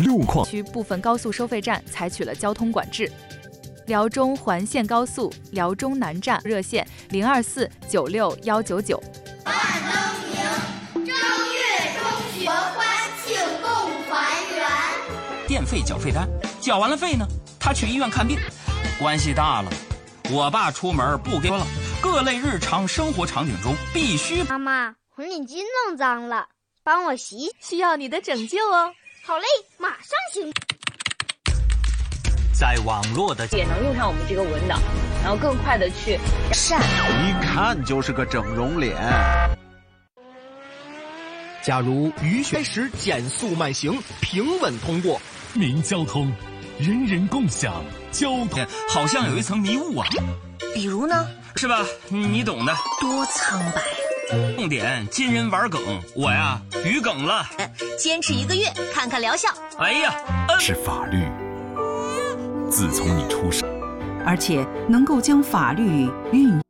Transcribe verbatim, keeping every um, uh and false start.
路况区部分高速收费站采取了交通管制。辽中环线高速辽中南站热线零二四九六幺九九。 万灯明，正月中学欢庆共团圆。 电费缴费单，缴完了费呢，他去医院看病，关系大了。我爸出门不给我了，各类日常生活场景中必须。 妈妈，红领巾弄脏了，帮我洗， 需要你的拯救哦。 好嘞，马上行。 在网络的也能用上我们这个文档，然后更快的去善， 一看就是个整容脸。 假如雨雪时减速慢行，平稳通过。 明交通，人人共享。交通好像有一层迷雾啊， 比如呢？ 是吧？你懂的。 多苍白。 重点，今人玩梗，我呀语梗了。 坚持一个月，看看疗效。 哎呀， 嗯、是法律。自从你出生， 而且能够将法律运